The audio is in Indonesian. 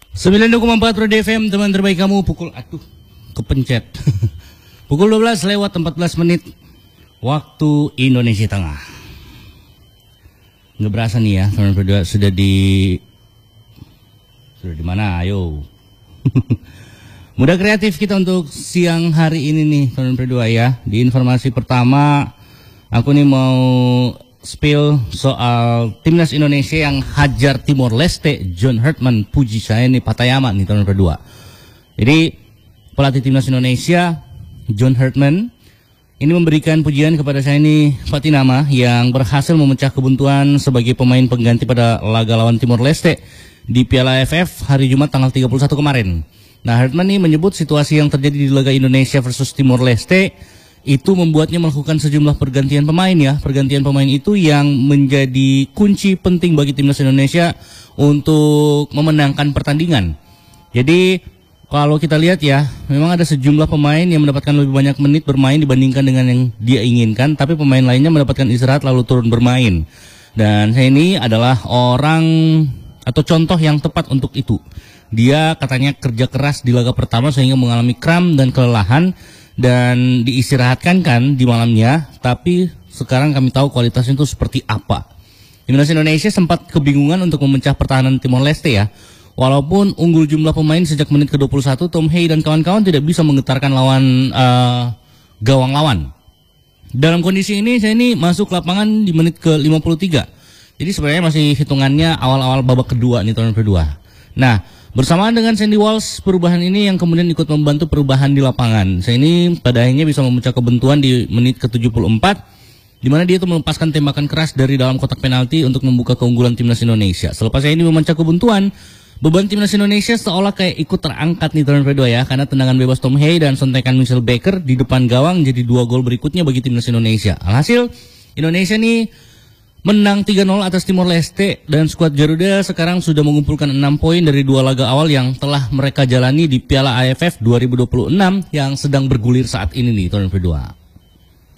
92,4 Roda FM, teman terbaik kamu. Kepencet. Pukul 12 lewat 14 menit waktu Indonesia Tengah. Nggak berasa nih ya, teman berdua sudah di mana? Ayo. Mudah kreatif kita untuk siang hari ini nih, teman berdua ya. Di informasi pertama, aku nih mau spill soal timnas Indonesia yang hajar Timor Leste. John Hartman, puji saya nih Patayama nih tahun berdua. Jadi pelatih timnas Indonesia John Hartman ini memberikan pujian kepada saya nih Patinama yang berhasil memecah kebuntuan sebagai pemain pengganti pada laga lawan Timor Leste di Piala AFF hari Jumat tanggal 31 kemarin. Nah, Hartman ini menyebut situasi yang terjadi di laga Indonesia versus Timor Leste itu membuatnya melakukan sejumlah pergantian pemain ya. Pergantian pemain itu yang menjadi kunci penting bagi timnas Indonesia untuk memenangkan pertandingan. Jadi kalau kita lihat ya, memang ada sejumlah pemain yang mendapatkan lebih banyak menit bermain dibandingkan dengan yang dia inginkan, tapi pemain lainnya mendapatkan istirahat lalu turun bermain. Dan saya ini adalah orang atau contoh yang tepat untuk itu. Dia katanya kerja keras di laga pertama sehingga mengalami kram dan kelelahan dan diistirahatkan kan di malamnya, tapi sekarang kami tahu kualitasnya itu seperti apa. Timnas Indonesia sempat kebingungan untuk memecah pertahanan Timor Leste ya. Walaupun unggul jumlah pemain sejak menit ke-21, Tom Hey dan kawan-kawan tidak bisa menggetarkan gawang lawan. Dalam kondisi ini saya ini masuk lapangan di menit ke-53. Jadi sebenarnya masih hitungannya awal-awal babak kedua nih, tahun kedua. Nah, bersamaan dengan Sandy Walsh, perubahan ini yang kemudian ikut membantu perubahan di lapangan. Saya ini pada akhirnya bisa memecah kebuntuan di menit ke-74, di mana dia itu melepaskan tembakan keras dari dalam kotak penalti untuk membuka keunggulan timnas Indonesia. Selepas saya ini memecah kebuntuan, beban timnas Indonesia seolah kayak ikut terangkat nih, tahun kedua ya, karena tendangan bebas Tom Hey dan sontekan Michel Baker di depan gawang jadi 2 gol berikutnya bagi timnas Indonesia. Alhasil Indonesia nih menang 3-0 atas Timor Leste dan skuad Garuda sekarang sudah mengumpulkan 6 poin dari 2 laga awal yang telah mereka jalani di Piala AFF 2026 yang sedang bergulir saat ini nih, tahun kedua.